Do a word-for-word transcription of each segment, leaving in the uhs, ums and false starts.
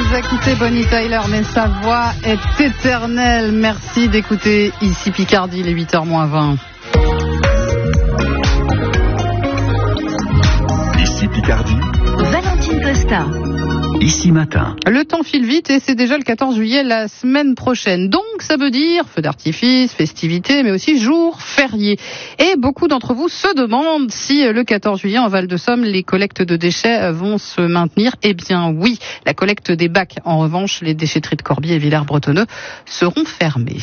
vous écoutez Bonnie Tyler, mais sa voix est éternelle. Merci d'écouter ici Picardie, les huit heures moins vingt. Ici Picardie. Valentine Costa. Ici matin. Le temps file vite et c'est déjà le quatorze juillet la semaine prochaine. Donc ça veut dire feux d'artifice, festivités, mais aussi jours fériés. Et beaucoup d'entre vous se demandent si le quatorze juillet en Val-de-Somme, les collectes de déchets vont se maintenir. Eh bien oui, la collecte des bacs. En revanche, les déchetteries de Corbier et Villers-Bretonneux seront fermées.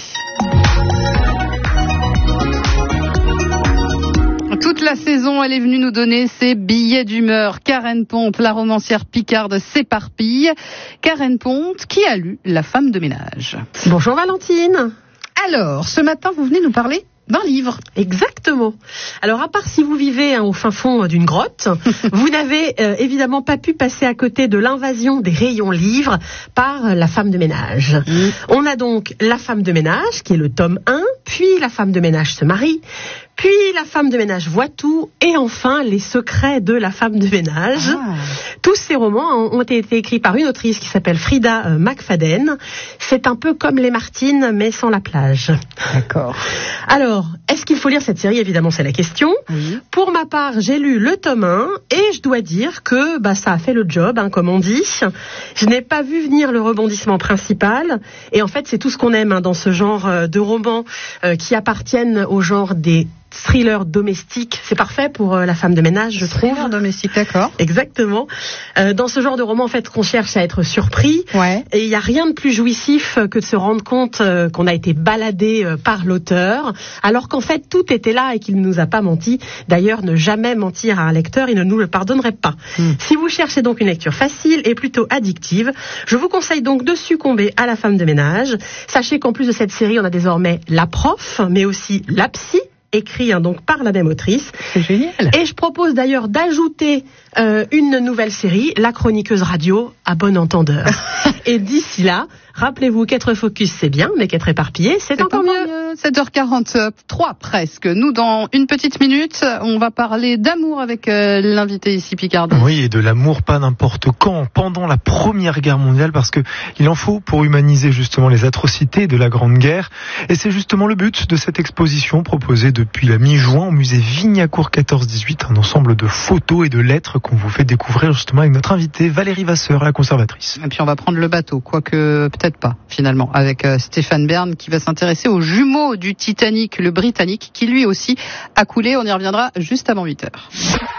Toute la saison, elle est venue nous donner ses billets d'humeur. Karen Ponte, la romancière picarde, s'éparpille. Karen Ponte, qui a lu La femme de ménage. Bonjour Valentine. Alors, ce matin, vous venez nous parler d'un livre. Exactement. Alors, à part si vous vivez hein, au fin fond d'une grotte, vous n'avez euh, évidemment pas pu passer à côté de l'invasion des rayons livres par La femme de ménage. Mmh. On a donc La femme de ménage, qui est le tome un, puis La femme de ménage se marie, puis La femme de ménage voit tout, et enfin Les secrets de la femme de ménage. Ah. Tous ces romans ont été écrits par une autrice qui s'appelle Frida McFadden. C'est un peu comme Les Martines, mais sans la plage. D'accord. Alors, est-ce qu'il faut lire cette série ? Évidemment, c'est la question. Oui. Pour ma part, j'ai lu le tome un, et je dois dire que bah, ça a fait le job, hein, comme on dit. Je n'ai pas vu venir le rebondissement principal, et en fait, c'est tout ce qu'on aime hein, dans ce genre euh, de romans euh, qui appartiennent au genre des thriller domestique, c'est parfait pour euh, La femme de ménage, je trouve. Thriller domestique, d'accord. Exactement. Euh, dans ce genre de roman, en fait, qu'on cherche à être surpris. Ouais. Et il n'y a rien de plus jouissif que de se rendre compte euh, qu'on a été baladé euh, par l'auteur, alors qu'en fait, tout était là et qu'il ne nous a pas menti. D'ailleurs, ne jamais mentir à un lecteur, il ne nous le pardonnerait pas. Hmm. Si vous cherchez donc une lecture facile et plutôt addictive, je vous conseille donc de succomber à La femme de ménage. Sachez qu'en plus de cette série, on a désormais La prof, mais aussi La psy, écrit hein, donc par la même autrice. C'est génial. Et je propose d'ailleurs d'ajouter euh, une nouvelle série, La chroniqueuse radio, à bon entendeur. Et d'ici là, rappelez-vous qu'être focus c'est bien, mais qu'être éparpillé c'est, c'est encore, encore mieux. mieux. sept heures quarante-trois presque. Nous, dans une petite minute, on va parler d'amour avec euh, l'invité ici Picardie. Oui, et de l'amour pas n'importe quand, pendant la Première Guerre mondiale, parce que il en faut pour humaniser justement les atrocités de la Grande Guerre. Et c'est justement le but de cette exposition proposée depuis la mi-juin au musée Vignacourt quatorze dix-huit, un ensemble de photos et de lettres qu'on vous fait découvrir justement avec notre invitée Valérie Vasseur, la conservatrice. Et puis on va prendre le bateau, quoique peut-être pas finalement, avec euh, Stéphane Bern qui va s'intéresser aux jumeaux du Titanic, le Britannique, qui lui aussi a coulé. On y reviendra juste avant huit heures.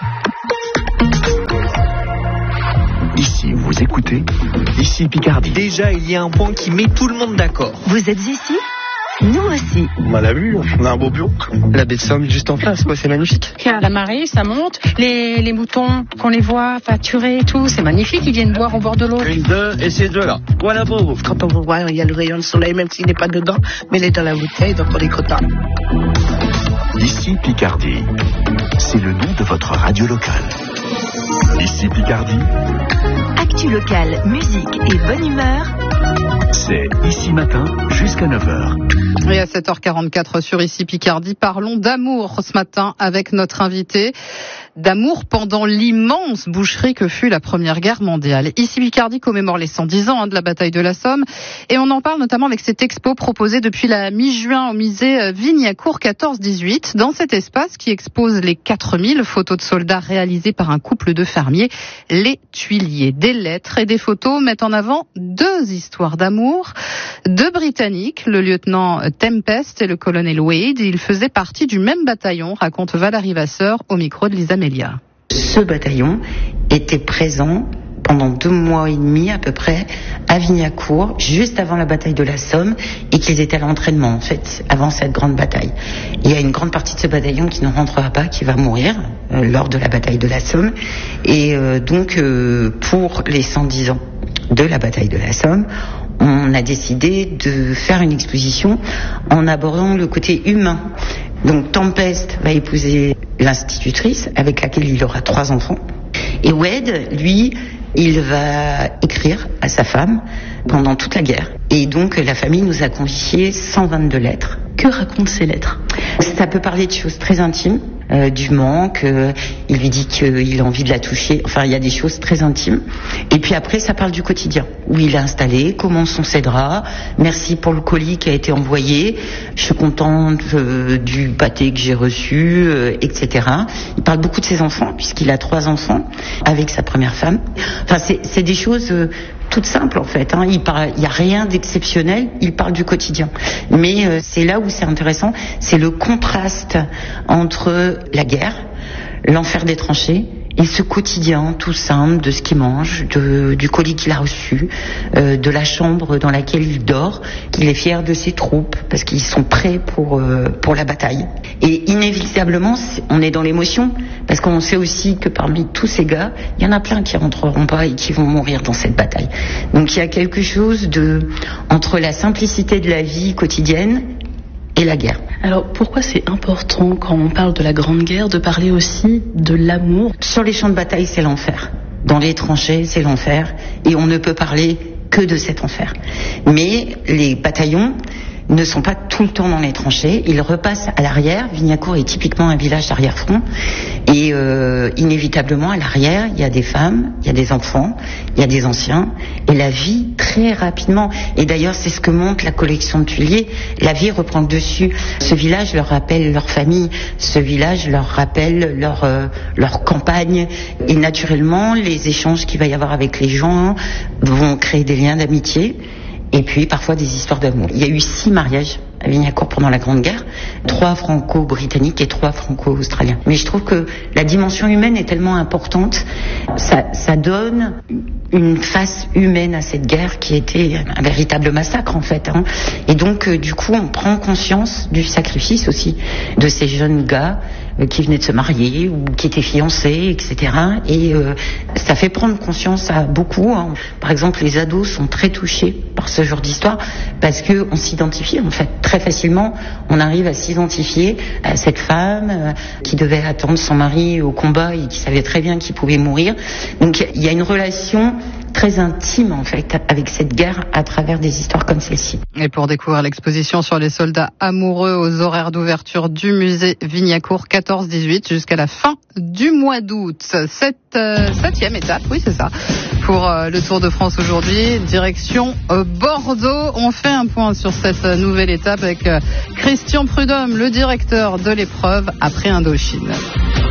Ici, vous écoutez, ici Picardie. Déjà, il y a un point qui met tout le monde d'accord. Vous êtes ici ? Nous aussi. On a vu, on a un beau bureau. La baie de Somme juste en face, quoi, c'est magnifique. La marée, ça monte. Les, les moutons, qu'on les voit pâturer et tout, c'est magnifique. Ils viennent boire au bord de l'eau. Une, deux, et ces deux-là. Voilà pour vous. Quand on vous voit, il y a le rayon de soleil, même s'il n'est pas dedans, mais il est dans la bouteille, donc on est content. Ici Picardie. C'est le nom de votre radio locale. Ici Picardie. Actu locale, musique et bonne humeur. C'est Ici Matin jusqu'à neuf heures. Et à sept heures quarante-quatre sur Ici Picardie, parlons d'amour ce matin avec notre invité. D'amour pendant l'immense boucherie que fut la Première Guerre mondiale. Ici Picardie commémore les cent dix ans hein, de la bataille de la Somme. Et on en parle notamment avec cette expo proposée depuis la mi-juin au musée Vignacourt quatorze dix-huit. Dans cet espace qui expose les quatre mille photos de soldats réalisées par un couple de fermiers, les Tuiliers. Des lettres et des photos mettent en avant deux histoires d'amour. Deux Britanniques, le lieutenant Tempest et le colonel Wade. Ils faisaient partie du même bataillon, raconte Valérie Vasseur au micro de Lisa Mélia. Ce bataillon était présent pendant deux mois et demi à peu près à Vignacourt, juste avant la bataille de la Somme, et qu'ils étaient à l'entraînement en fait, avant cette grande bataille. Il y a une grande partie de ce bataillon qui ne rentrera pas, qui va mourir euh, lors de la bataille de la Somme, et euh, donc euh, pour les cent dix ans de la bataille de la Somme, on a décidé de faire une exposition en abordant le côté humain. Donc Tempest va épouser l'institutrice avec laquelle il aura trois enfants. Et Wade, lui, il va écrire à sa femme pendant toute la guerre. Et donc la famille nous a confié cent vingt-deux lettres. Que racontent ces lettres ? Ça peut parler de choses très intimes, euh, du manque. Euh, il lui dit qu'il a envie de la toucher. Enfin, il y a des choses très intimes. Et puis après, ça parle du quotidien, où il est installé, comment sont ses draps. Merci pour le colis qui a été envoyé. Je suis contente euh, du pâté que j'ai reçu, euh, et cetera. Il parle beaucoup de ses enfants, puisqu'il a trois enfants avec sa première femme. Enfin, c'est, c'est des choses euh, toutes simples en fait. Hein. Il parle, il y a rien d'exceptionnel. Il parle du quotidien. Mais euh, c'est là où c'est intéressant, c'est le contraste entre la guerre, l'enfer des tranchées et ce quotidien tout simple de ce qu'il mange, de, du colis qu'il a reçu, euh, de la chambre dans laquelle il dort, qu'il est fier de ses troupes parce qu'ils sont prêts pour euh, pour la bataille. Et inévitablement, on est dans l'émotion parce qu'on sait aussi que parmi tous ces gars, il y en a plein qui rentreront pas et qui vont mourir dans cette bataille. Donc il y a quelque chose de entre la simplicité de la vie quotidienne et la guerre. Alors pourquoi c'est important quand on parle de la Grande Guerre de parler aussi de l'amour? Sur les champs de bataille, c'est l'enfer. Dans les tranchées, c'est l'enfer. Et on ne peut parler que de cet enfer. Mais les bataillons ne sont pas tout le temps dans les tranchées. Ils repassent à l'arrière. Vignacourt est typiquement un village d'arrière-front. Et euh, inévitablement, à l'arrière, il y a des femmes, il y a des enfants, il y a des anciens. Et la vie, très rapidement, et d'ailleurs c'est ce que montre la collection de Tuilier, la vie reprend le dessus. Ce village leur rappelle leur famille, ce village leur rappelle leur, euh, leur campagne. Et naturellement, les échanges qu'il va y avoir avec les gens vont créer des liens d'amitié. Et puis parfois des histoires d'amour. Il y a eu six mariages à Vignacourt pendant la Grande Guerre, trois franco-britanniques et trois franco-australiens. Mais je trouve que la dimension humaine est tellement importante, ça, ça donne une face humaine à cette guerre qui était un véritable massacre en fait. Hein. Et donc euh, du coup on prend conscience du sacrifice aussi de ces jeunes gars euh, qui venaient de se marier ou qui étaient fiancés, et cetera. Et euh, ça fait prendre conscience à beaucoup. Hein. Par exemple, les ados sont très touchés par ce genre d'histoire parce que on s'identifie en fait très facilement. On arrive à s'identifier à cette femme euh, qui devait attendre son mari au combat et qui savait très bien qu'il pouvait mourir. Donc il y a une relation très intime en fait avec cette guerre à travers des histoires comme celle-ci. Et pour découvrir l'exposition sur les soldats amoureux aux horaires d'ouverture du musée Vignacourt quatorze dix-huit jusqu'à la fin du mois d'août. Cette euh, septième étape, oui c'est ça, pour euh, le Tour de France aujourd'hui, direction euh, Bordeaux. On fait un point sur cette euh, nouvelle étape avec euh, Christian Prudhomme, le directeur de l'épreuve après Indochine.